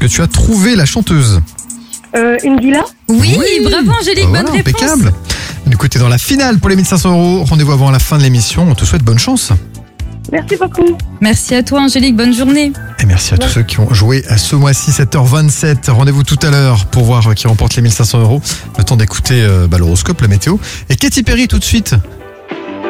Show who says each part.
Speaker 1: que tu as trouvé la chanteuse?
Speaker 2: Indila.
Speaker 3: Oui, bravo Angélique,
Speaker 1: Voilà,
Speaker 3: bonne réponse.
Speaker 1: impeccable. Du coup, t'es dans la finale pour les 1500 €. Rendez-vous avant la fin de l'émission. On te souhaite bonne chance.
Speaker 2: Merci beaucoup.
Speaker 3: Merci à toi Angélique, bonne journée.
Speaker 1: Et merci à tous ceux qui ont joué à ce mois-ci, 7h27. Rendez-vous tout à l'heure pour voir qui remporte les 1500 €. Le temps d'écouter l'horoscope, la météo. Et Katy Perry tout de suite.